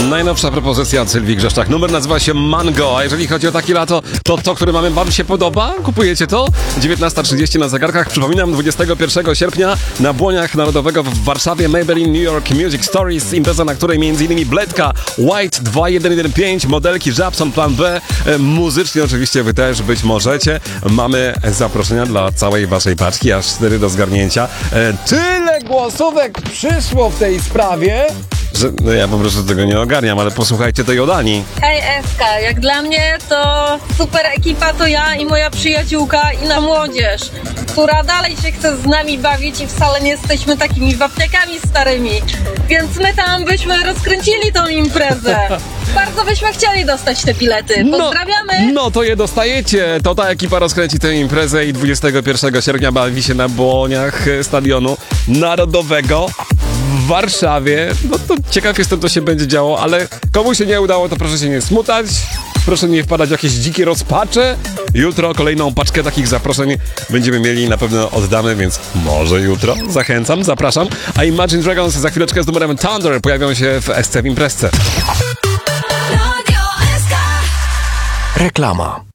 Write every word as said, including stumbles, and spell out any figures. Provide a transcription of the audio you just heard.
Najnowsza propozycja od Sylwii Grzeszczak. Numer nazywa się Mango, a jeżeli chodzi o takie lato, to to, które mamy, wam się podoba? Kupujecie to? dziewiętnasta trzydzieści na zegarkach. Przypominam, dwudziestego pierwszego sierpnia na Błoniach Narodowego w Warszawie Maybelline New York Music Stories, impreza, na której m.in. Bledka, White dwa jeden jeden pięć, modelki Żabson, Plan B. Muzycznie oczywiście wy też być możecie. Mamy zaproszenia dla całej waszej paczki, aż cztery do zgarnięcia. Tyle głosówek przyszło w tej sprawie, że no ja po prostu tego nie ogarniam, ale posłuchajcie tej od Ani. Hej Eska, jak dla mnie to super ekipa to ja i moja przyjaciółka i na młodzież, która dalej się chce z nami bawić i wcale nie jesteśmy takimi wapniakami starymi, więc my tam byśmy rozkręcili tą imprezę. Bardzo byśmy chcieli dostać te bilety. Pozdrawiamy! No, no to je dostajecie. To ta ekipa rozkręci tę imprezę i dwudziestego pierwszego sierpnia bawi się na Błoniach Stadionu Narodowego w Warszawie. No to ciekaw jestem, co się będzie działo, ale komu się nie udało, to proszę się nie smutać. Proszę nie wpadać w jakieś dzikie rozpacze. Jutro kolejną paczkę takich zaproszeń będziemy mieli, na pewno oddamy, więc może jutro. Zachęcam, zapraszam. A Imagine Dragons za chwileczkę z numerem Thunder pojawią się w S C w imprezce. Reklama.